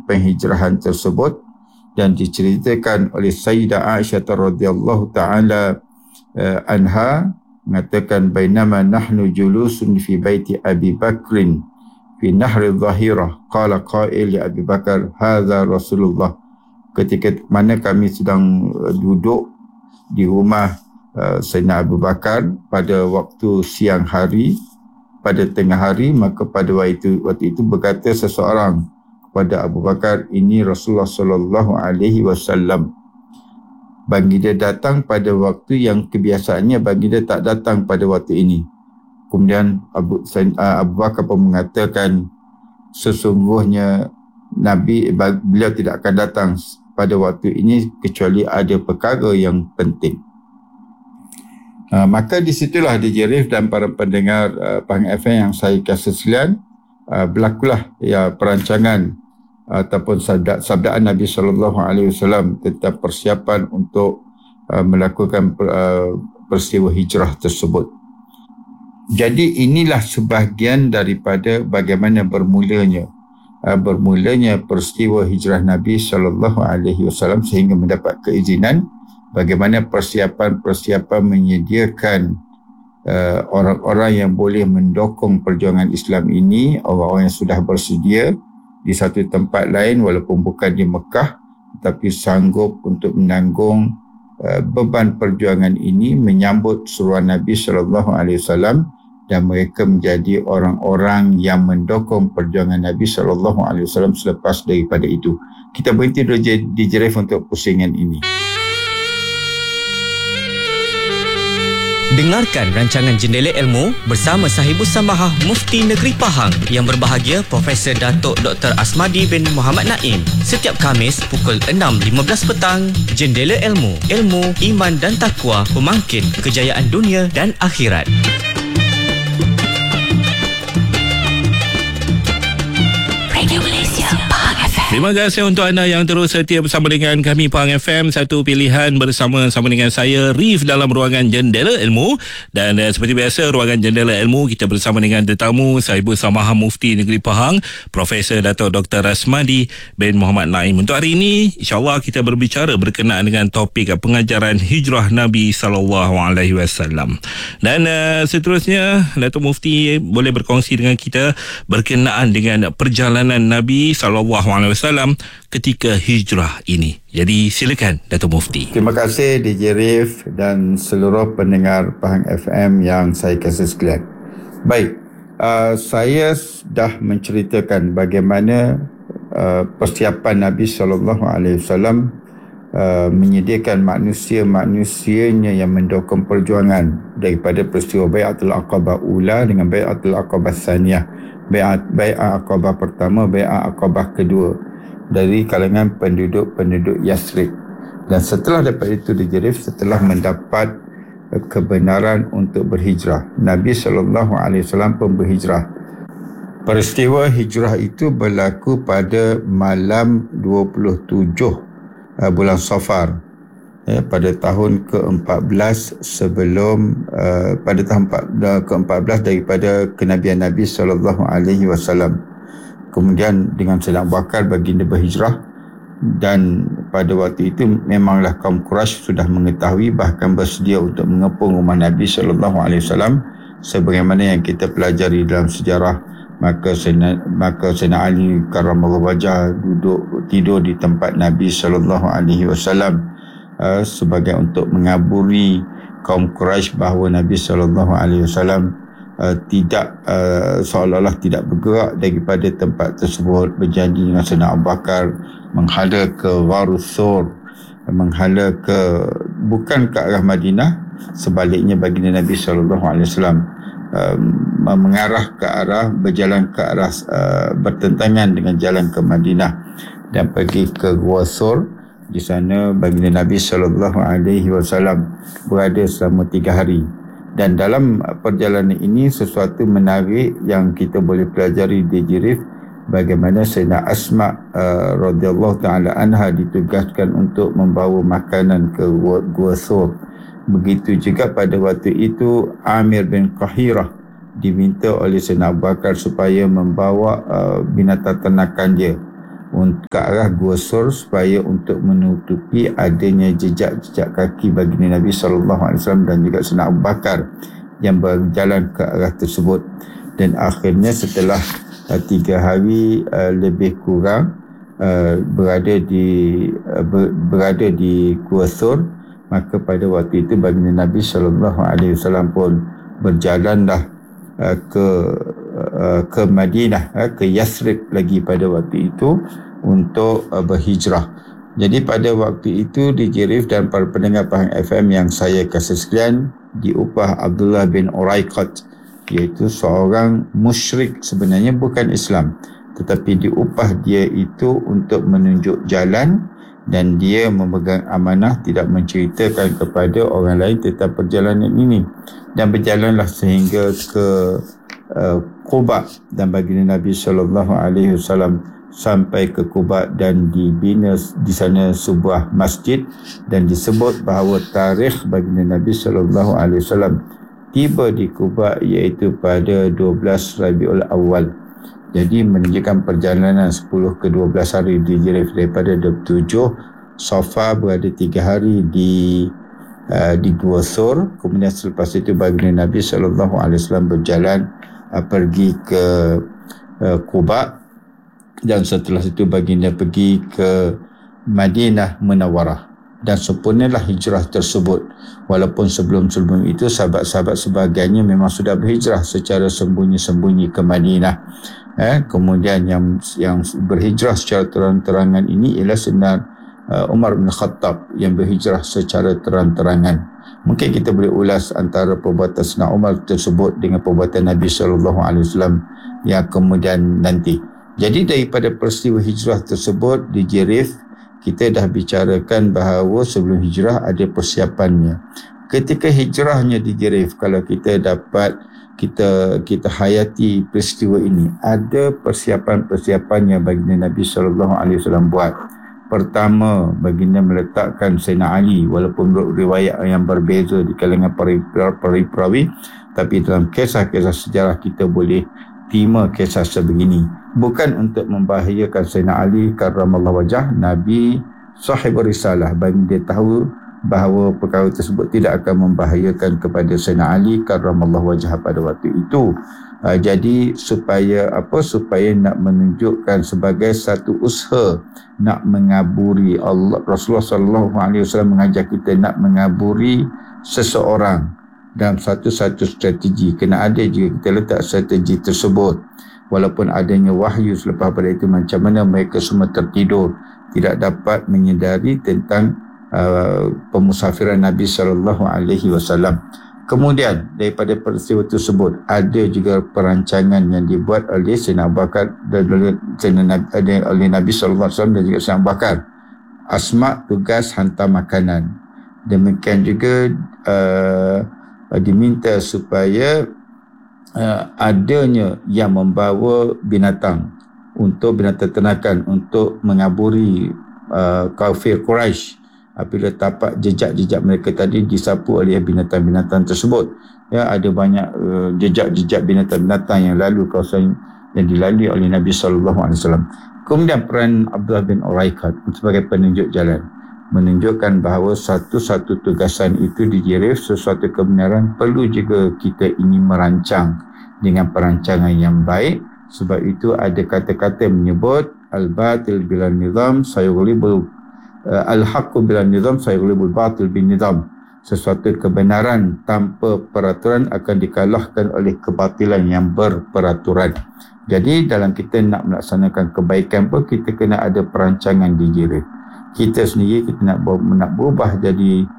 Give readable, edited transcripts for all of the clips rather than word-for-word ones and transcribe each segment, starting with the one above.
penghijrahan tersebut, dan diceritakan oleh Sayyidah Aisyah radhiyallahu taala anha mengatakan, bainama nahnu julusun fi baiti Abi Bakrin fi nahri dhahirah qala qail li Abi Bakar hadza Rasulullah. Ketika mana kami sedang duduk di rumah Sayyidina Abu Bakar pada waktu siang hari, pada tengah hari, maka pada waktu itu berkata seseorang kepada Abu Bakar, ini Rasulullah sallallahu alaihi wasallam. Baginda datang pada waktu yang kebiasaannya baginda tak datang pada waktu ini. Kemudian Abu Bakar pun mengatakan, sesungguhnya Nabi, beliau tidak akan datang pada waktu ini kecuali ada perkara yang penting. Maka disitulah DJ Rif dan para pendengar Pahang FM yang saya kasih sekalian, berlakulah perancangan ataupun sabdaan Nabi SAW tentang persiapan untuk melakukan peristiwa hijrah tersebut. Jadi inilah sebahagian daripada bagaimana bermulanya peristiwa hijrah Nabi SAW sehingga mendapat keizinan, bagaimana persiapan menyediakan orang-orang yang boleh mendokong perjuangan Islam ini, orang-orang yang sudah bersedia di satu tempat lain walaupun bukan di Mekah, tetapi sanggup untuk menanggung beban perjuangan ini, menyambut seruan Nabi SAW, dan mereka menjadi orang-orang yang mendokong perjuangan Nabi SAW selepas daripada itu. Kita berhenti dulu di Jerif untuk pusingan ini. Dengarkan rancangan Jendela Ilmu bersama Sahibus Samahah Mufti Negeri Pahang yang berbahagia Profesor Datuk Dr. Asmadi bin Muhammad Naim setiap Khamis pukul 6.15 petang. Jendela Ilmu, ilmu, iman dan takwa, pemangkin kejayaan dunia dan akhirat. Radio Malaysia, Pahang FM. Terima kasih untuk anda yang terus setia bersama dengan kami Pahang FM. Satu pilihan bersama-sama dengan saya Rif dalam ruangan Jendela Ilmu. Dan seperti biasa, ruangan Jendela Ilmu kita bersama dengan tetamu Sahibus Samahah Mufti Negeri Pahang, Profesor Datuk Dr. Asmadi bin Muhammad Naim. Untuk hari ini insya-Allah kita berbicara berkenaan dengan topik pengajaran hijrah Nabi SAW. Dan seterusnya Datuk Mufti boleh berkongsi dengan kita berkenaan dengan perjalanan Nabi SAW ketika hijrah ini. Jadi silakan Datuk Mufti. Terima kasih DJ Rif dan seluruh pendengar Pahang FM yang saya kasih sekalian. Baik, saya dah menceritakan bagaimana persiapan Nabi SAW menyediakan manusia-manusianya yang mendokong perjuangan daripada peristiwa Bai'atul Aqabah Ula dengan Bai'atul Aqabah Tsaniyah. Bai'ah Aqabah pertama, Bai'ah Aqabah kedua, dari kalangan penduduk Yasrib. Dan setelah dapat itu dijerif, setelah mendapat kebenaran untuk berhijrah, Nabi SAW pun berhijrah. Peristiwa hijrah itu berlaku pada malam 27 bulan Safar, pada tahun ke-14 sebelum pada tahun ke-14 daripada kenabian Nabi SAW. Kemudian dengan Sayyidina Abu Bakar baginda berhijrah, dan pada waktu itu memanglah kaum Quraisy sudah mengetahui, bahkan bersedia untuk mengepung rumah Nabi SAW sebagaimana yang kita pelajari dalam sejarah. Maka Sayyidina Ali karramallahu wajhah tidur di tempat Nabi SAW sebagai untuk mengaburi kaum Quraisy bahawa Nabi SAW tidak seolah-olah tidak bergerak daripada tempat tersebut, berjanji dengan Sayyidina Abu Bakar menghala ke Gharus Thur, menghala ke bukan ke arah Madinah, sebaliknya baginda Nabi SAW mengarah ke arah, berjalan ke arah bertentangan dengan jalan ke Madinah dan pergi ke Gua Thur. Di sana baginda Nabi SAW berada selama 3 hari. Dan dalam perjalanan ini sesuatu menarik yang kita boleh pelajari di Jirif, bagaimana Sayyidina Asma radhiyallahu taala anha ditugaskan untuk membawa makanan ke Gua Thur. Begitu juga pada waktu itu Amir bin Qahirah diminta oleh Sayyidina Abu Bakar supaya membawa binatang ternakan dia. ke arah Gua Sur supaya untuk menutupi adanya jejak-jejak kaki baginda Nabi SAW dan juga Sayyidina Abu Bakar yang berjalan ke arah tersebut. Dan akhirnya setelah 3 hari lebih kurang berada di Gua Sur, maka pada waktu itu baginda Nabi SAW pun berjalanlah ke Madinah, ke Yathrib lagi pada waktu itu untuk berhijrah. Jadi pada waktu itu DJ Rif dan para pendengar Pahang FM yang saya kasih sekalian, diupah Abdullah bin Uraiqat, iaitu seorang musyrik, sebenarnya bukan Islam, tetapi diupah dia itu untuk menunjuk jalan, dan dia memegang amanah tidak menceritakan kepada orang lain tentang perjalanan ini. Dan berjalanlah sehingga ke Quba, dan baginda Nabi SAW sampai ke Quba dan dibina di sana sebuah masjid, dan disebut bahawa tarikh baginda Nabi SAW tiba di Quba iaitu pada 12 Rabiul Awal. Jadi menunjukkan perjalanan 10 ke 12 hari daripada 27 Safar, berada 3 hari di Gua Sur. Kemudian selepas itu baginda Nabi SAW berjalan pergi ke Quba, dan setelah itu baginda pergi ke Madinah Munawwarah, dan sempurnalah hijrah tersebut. Walaupun sebelum-sebelum itu sahabat-sahabat sebagainya memang sudah berhijrah secara sembunyi-sembunyi ke Madinah. Kemudian yang berhijrah secara terang-terangan ini ialah Sayyidina Umar bin Khattab yang berhijrah secara terang-terangan. Mungkin kita boleh ulas antara perbuatan Sayyidina Umar tersebut dengan perbuatan Nabi SAW yang kemudian nanti. Jadi daripada peristiwa hijrah tersebut di Jirif, kita dah bicarakan bahawa sebelum hijrah ada persiapannya. Ketika hijrahnya di Jirif, kalau kita dapat kita hayati peristiwa ini, ada persiapan-persiapan yang baginda Nabi SAW buat. Pertama, baginda meletakkan Sayyidina Ali, walaupun riwayat yang berbeza di kalangan perawi, tapi dalam kisah-kisah sejarah kita boleh terima kisah sebegini. Bukan untuk membahayakan Sayyidina Ali karramallahu wajah, Nabi sahib risalah, baginda tahu bahawa perkara tersebut tidak akan membahayakan kepada Sayyidina Ali karramallahu wajah pada waktu itu. Jadi supaya nak menunjukkan sebagai satu usaha nak mengaburi Allah, Rasulullah SAW mengajak kita nak mengaburi seseorang dalam satu-satu strategi. Kena ada juga kita letak strategi tersebut. Walaupun adanya wahyu selepas pada itu, macam mana mereka semua tertidur, tidak dapat menyedari tentang pemusafiran Nabi SAW. Kemudian daripada peristiwa tersebut ada juga perancangan yang dibuat oleh Sayyidina Abu Bakar dan oleh Nabi SAW dan juga Sayyidina Abu Bakar. Asma tugas hantar makanan. Demikian juga diminta supaya adanya yang membawa binatang ternakan untuk mengaburi kafir Quraisy. Apabila tapak jejak-jejak mereka tadi disapu oleh binatang-binatang tersebut. Ya, ada banyak jejak-jejak binatang-binatang yang lalu kawasan yang dilalui oleh Nabi SAW. Kemudian peran Abdullah bin Uraiqat sebagai penunjuk jalan, menunjukkan bahawa satu-satu tugasan itu di Jirif, sesuatu kebenaran perlu juga kita ingin merancang dengan perancangan yang baik. Sebab itu ada kata-kata menyebut al-batil bila nizam sayughlibul al-haqqu bila nizam sayughlibul batil bin nizam. Sesuatu kebenaran tanpa peraturan akan dikalahkan oleh kebatilan yang berperaturan. Jadi dalam kita nak melaksanakan kebaikan pun kita kena ada perancangan di Jirif. Kita sendiri kita nak berubah jadi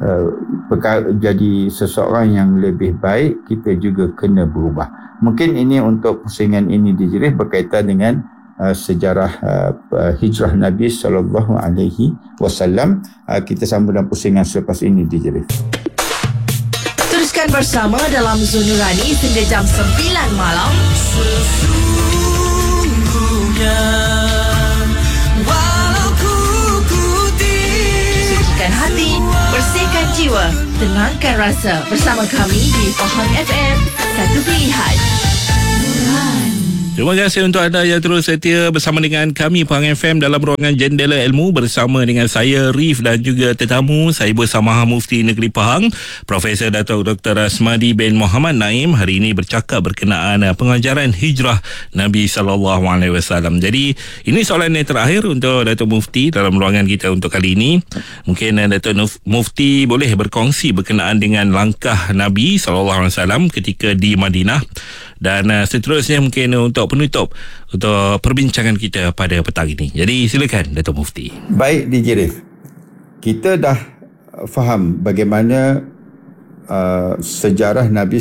seseorang yang lebih baik, kita juga kena berubah. Mungkin ini untuk pusingan ini di Jirif berkaitan dengan sejarah hijrah Nabi SAW. Kita sambung dalam pusingan selepas ini di Jirif. Teruskan bersama dalam Zon Nurani hingga jam 9 malam. Sesungguhnya walau ku putih, sucikan hati, bersihkan jiwa, tenangkan rasa bersama kami di Pahang FM. Satu pilihan. Terima kasih untuk anda yang terus setia bersama dengan kami Pahang FM dalam ruangan Jendela Ilmu bersama dengan saya Rif dan juga tetamu saya bersama Mufti Negeri Pahang Profesor Datuk Dr. Asmadi bin Muhammad Naim. Hari ini bercakap berkenaan pengajaran hijrah Nabi SAW. Jadi ini soalan yang terakhir untuk Datuk Mufti dalam ruangan kita untuk kali ini. Mungkin Datuk Mufti boleh berkongsi berkenaan dengan langkah Nabi SAW ketika di Madinah. Dan seterusnya mungkin untuk penutup untuk perbincangan kita pada petang ini. Jadi silakan Datuk Mufti. Baik DJ Rif, kita dah faham bagaimana sejarah Nabi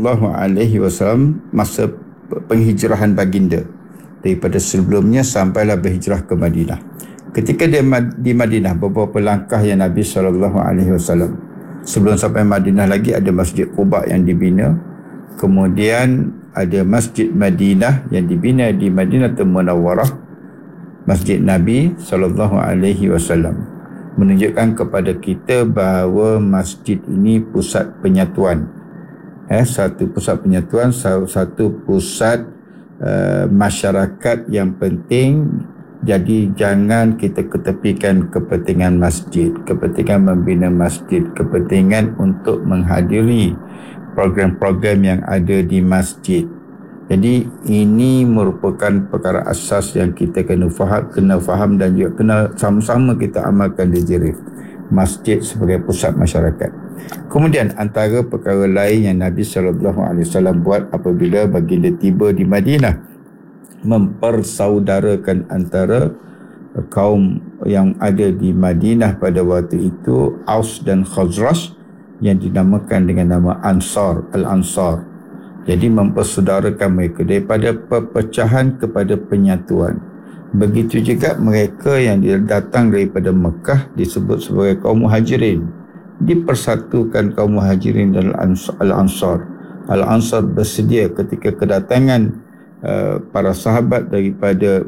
SAW masa penghijrahan baginda daripada sebelumnya sampailah berhijrah ke Madinah. Ketika dia di Madinah, beberapa langkah yang Nabi SAW sebelum sampai Madinah lagi ada Masjid Quba yang dibina. Kemudian ada Masjid Madinah yang dibina di Madinatul Munawwarah, Masjid Nabi SAW, menunjukkan kepada kita bahawa masjid ini pusat penyatuan. Satu pusat penyatuan, satu pusat masyarakat yang penting. Jadi jangan kita ketepikan kepentingan masjid, kepentingan membina masjid, kepentingan untuk menghadiri program-program yang ada di masjid. Jadi ini merupakan perkara asas yang kita kena faham dan juga kena sama-sama kita amalkan di Jerif. Masjid sebagai pusat masyarakat. Kemudian antara perkara lain yang Nabi SAW buat apabila baginda tiba di Madinah, mempersaudarakan antara kaum yang ada di Madinah pada waktu itu, Aus dan Khazraj, yang dinamakan dengan nama Ansar, Al-Ansar. Jadi mempersaudarakan mereka daripada perpecahan kepada penyatuan. Begitu juga mereka yang datang daripada Mekah disebut sebagai kaum Muhajirin. Dipersatukan kaum Muhajirin dan Al-Ansar. Al-Ansar bersedia ketika kedatangan para sahabat daripada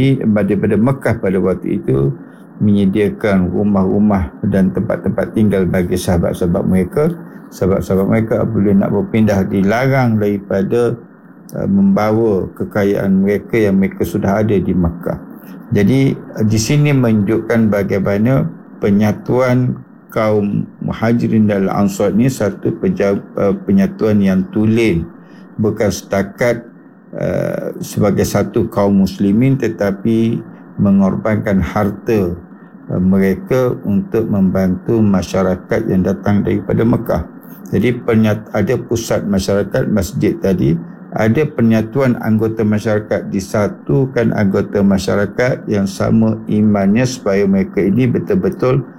Mekah pada waktu itu, menyediakan rumah-rumah dan tempat-tempat tinggal bagi sahabat-sahabat mereka. Sahabat-sahabat mereka apabila nak berpindah dilarang daripada membawa kekayaan mereka yang mereka sudah ada di Makkah. Jadi di sini menunjukkan bagaimana penyatuan kaum Muhajirin dan Ansar ini satu penyatuan yang tulen, bukan setakat sebagai satu kaum muslimin tetapi mengorbankan harta mereka untuk membantu masyarakat yang datang daripada Mekah. Jadi ada pusat masyarakat, masjid tadi, ada penyatuan anggota masyarakat, disatukan anggota masyarakat yang sama imannya supaya mereka ini betul-betul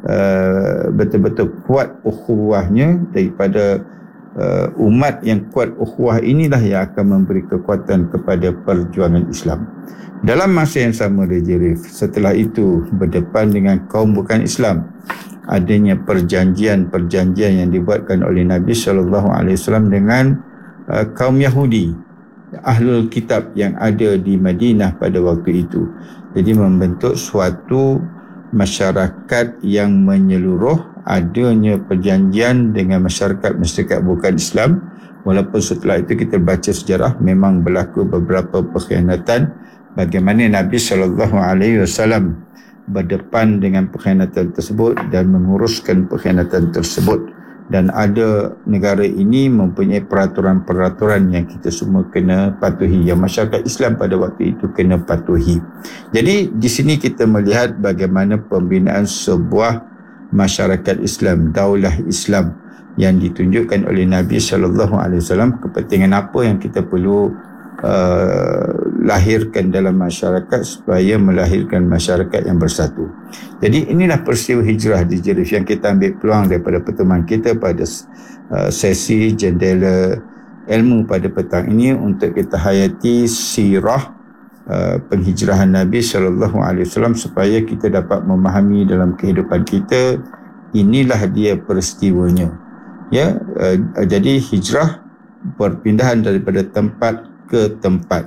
kuat ukhuwahnya. Daripada umat yang kuat ukhuwah inilah yang akan memberi kekuatan kepada perjuangan Islam. Dalam masa yang sama Jerif, setelah itu berdepan dengan kaum bukan Islam, adanya perjanjian yang dibuatkan oleh Nabi SAW dengan kaum Yahudi, Ahlul Kitab yang ada di Madinah pada waktu itu. Jadi membentuk suatu masyarakat yang menyeluruh, adanya perjanjian dengan masyarakat bukan Islam. Walaupun setelah itu kita baca sejarah memang berlaku beberapa pengkhianatan. Bagaimana Nabi SAW berdepan dengan pengkhianatan tersebut dan menguruskan pengkhianatan tersebut. Dan ada negara ini mempunyai peraturan-peraturan yang kita semua kena patuhi, yang masyarakat Islam pada waktu itu kena patuhi. Jadi di sini kita melihat bagaimana pembinaan sebuah masyarakat Islam, daulah Islam yang ditunjukkan oleh Nabi SAW, kepentingan apa yang kita perlu lahirkan dalam masyarakat supaya melahirkan masyarakat yang bersatu. Jadi inilah peristiwa hijrah di Jerif yang kita ambil peluang daripada pertemuan kita pada sesi Jendela Ilmu pada petang ini untuk kita hayati sirah penghijrahan Nabi SAW supaya kita dapat memahami dalam kehidupan kita, inilah dia peristiwanya. Jadi hijrah, perpindahan daripada tempat ke tempat,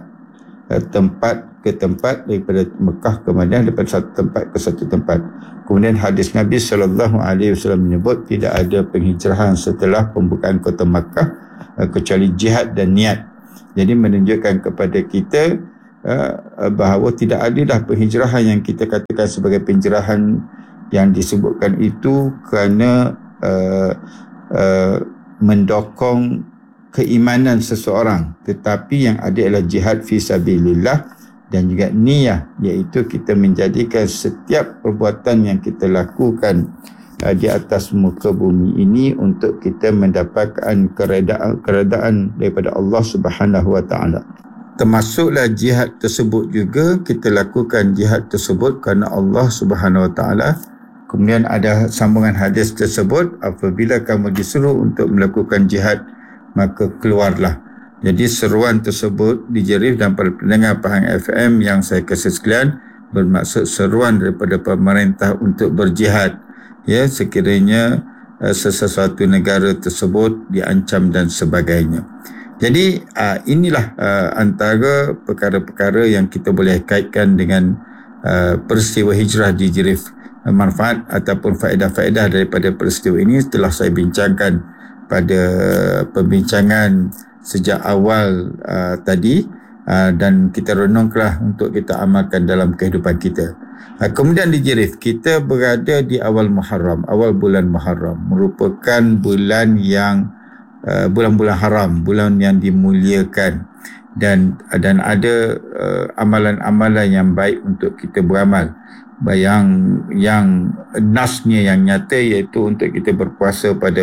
daripada Mekah ke Madinah, daripada satu tempat ke satu tempat. Kemudian hadis Nabi SAW menyebut tidak ada penghijrahan setelah pembukaan kota Makkah kecuali jihad dan niat. Jadi menunjukkan kepada kita bahawa tidak ada dah penghijrahan yang kita katakan sebagai penghijrahan yang disebutkan itu kerana mendokong keimanan seseorang, tetapi yang ada adalah jihad fi sabilillah dan juga niyah, iaitu kita menjadikan setiap perbuatan yang kita lakukan di atas muka bumi ini untuk kita mendapatkan keredaan daripada Allah Subhanahu wa taala. Termasuklah jihad tersebut juga kita lakukan jihad tersebut kerana Allah Subhanahu wa taala. Kemudian ada sambungan hadis tersebut, apabila kamu disuruh untuk melakukan jihad maka keluarlah. Jadi seruan tersebut dijerif dan para pendengar Pahang FM yang saya kasih sekalian, bermaksud seruan daripada pemerintah untuk berjihad, ya, sekiranya sesuatu negara tersebut diancam dan sebagainya. Jadi inilah antara perkara-perkara yang kita boleh kaitkan dengan peristiwa hijrah di Jerif. Manfaat ataupun faedah-faedah daripada peristiwa ini telah saya bincangkan pada perbincangan sejak awal tadi, dan kita renungkanlah untuk kita amalkan dalam kehidupan kita. Kemudian di Jerif, kita berada di awal Muharram, awal bulan Muharram, merupakan bulan yang bulan-bulan haram, bulan yang dimuliakan, dan ada amalan-amalan yang baik untuk kita beramal. Yang nasnya yang nyata iaitu untuk kita berpuasa pada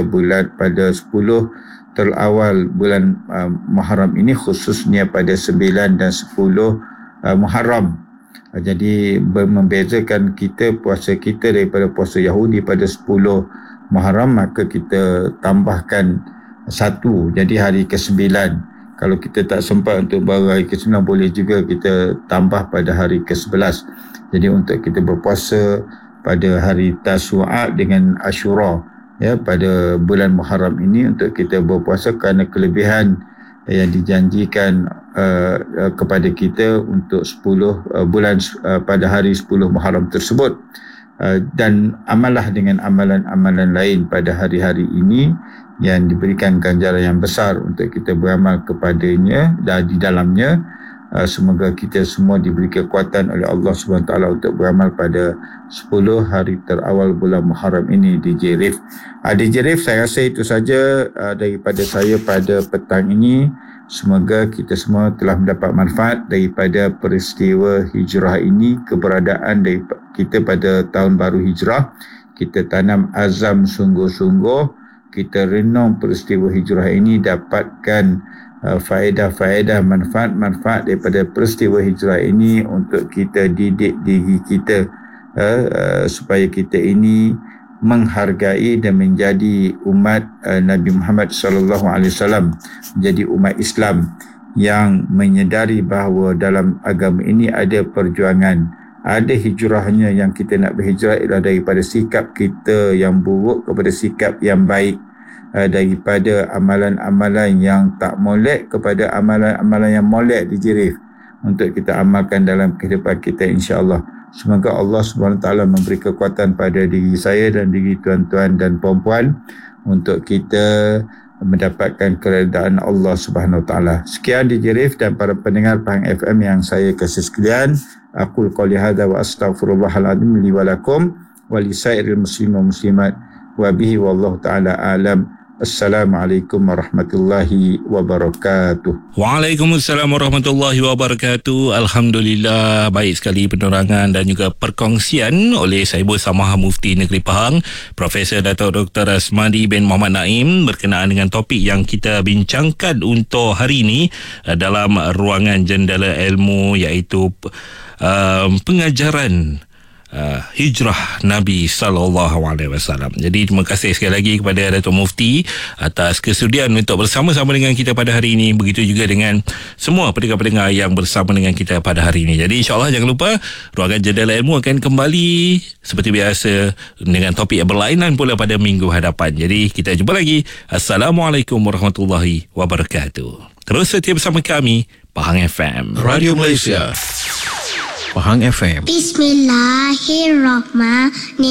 10 terawal bulan Muharram ini, khususnya pada 9 dan 10 Muharram. Jadi membezakan kita puasa kita daripada puasa Yahudi pada 10 Muharram, maka kita tambahkan 1, jadi hari ke-9. Kalau kita tak sempat untuk baru hari ke-9, boleh juga kita tambah pada hari ke-11. Jadi untuk kita berpuasa pada hari Tasu'a dengan Ashura, ya, pada bulan Muharram ini, untuk kita berpuasa kerana kelebihan yang dijanjikan kepada kita untuk 10 bulan pada hari 10 Muharram tersebut. Dan amalah dengan amalan-amalan lain pada hari-hari ini yang diberikan ganjaran yang besar untuk kita beramal kepadanya dan di dalamnya. Semoga kita semua diberi kekuatan oleh Allah SWT untuk beramal pada 10 hari terawal bulan Muharram ini di Jerif. Di Jerif, saya rasa itu saja daripada saya pada petang ini. Semoga kita semua telah mendapat manfaat daripada peristiwa hijrah ini, keberadaan dari kita pada tahun baru hijrah. Kita tanam azam sungguh-sungguh, kita renung peristiwa hijrah ini, dapatkan faedah-faedah, manfaat-manfaat daripada peristiwa hijrah ini untuk kita didik diri kita supaya kita ini menghargai dan menjadi umat Nabi Muhammad SAW, menjadi umat Islam yang menyedari bahawa dalam agama ini ada perjuangan, ada hijrahnya. Yang kita nak berhijrah ialah daripada sikap kita yang buruk kepada sikap yang baik, daripada amalan-amalan yang tak molek kepada amalan-amalan yang molek di Jerif, untuk kita amalkan dalam kehidupan kita, insya-Allah. Semoga Allah SWT memberi kekuatan pada diri saya dan diri tuan-tuan dan puan-puan untuk kita mendapatkan keredaan Allah SWT. Sekian di Jerif dan para pendengar Pahang FM yang saya kasih sekalian. Aqul qouli hadza wa astaghfirullahal azim li wa lakum wa li sairil muslimin wa muslimat wa bihi wallahu taala alam. Assalamualaikum warahmatullahi wabarakatuh. Waalaikumsalam warahmatullahi wabarakatuh. Alhamdulillah, baik sekali penerangan dan juga perkongsian oleh Sahibul Samahah Mufti Negeri Pahang, Profesor Dato' Dr. Asmadi bin Muhammad Naim, berkenaan dengan topik yang kita bincangkan untuk hari ini dalam ruangan Jendela Ilmu, iaitu pengajaran hijrah Nabi SAW. Jadi terima kasih sekali lagi kepada Dato' Mufti atas kesudian untuk bersama-sama dengan kita pada hari ini. Begitu juga dengan semua pendengar-pendengar yang bersama dengan kita pada hari ini. Jadi insyaAllah jangan lupa ruangan Jendela Ilmu akan kembali seperti biasa dengan topik yang berlainan pula pada minggu hadapan. Jadi kita jumpa lagi. Assalamualaikum warahmatullahi wabarakatuh. Terus setia bersama kami, Pahang FM, Radio Malaysia. Pahang FM. Bismillahirrahmanirrahim.